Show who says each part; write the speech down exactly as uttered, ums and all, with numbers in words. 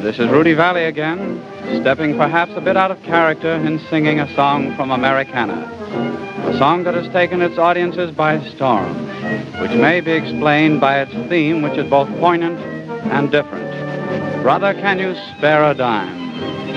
Speaker 1: This is Rudy Valley again, stepping perhaps a bit out of character in singing a song from Americana, a song that has taken its audiences by storm, which may be explained by its theme, which is both poignant and different. Brother, can you spare a dime?